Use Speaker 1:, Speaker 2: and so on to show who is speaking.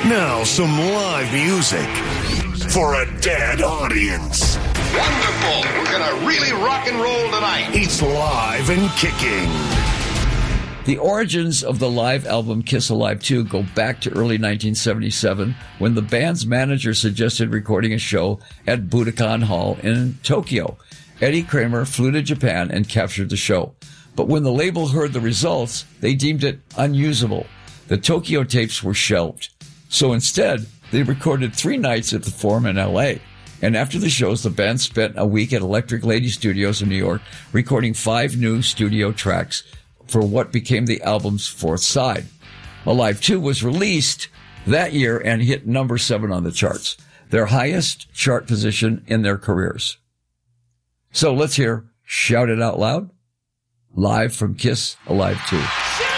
Speaker 1: Now some live music for a dead audience.
Speaker 2: Wonderful. We're going to really rock and roll tonight.
Speaker 1: It's Live and Kicking.
Speaker 3: The origins of the live album Kiss Alive 2 go back to early 1977 when the band's manager suggested recording a show at Budokan Hall in Tokyo. Eddie Kramer flew to Japan and captured the show. But when the label heard the results, they deemed it unusable. The Tokyo tapes were shelved. So instead, they recorded 3 nights at the Forum in L.A. And after the shows, the band spent a week at Electric Lady Studios in New York, recording 5 new studio tracks for what became the album's 4th side. Alive 2 was released that year and hit number 7 on the charts, their highest chart position in their careers. So let's hear Shout It Out Loud, live from Kiss Alive 2.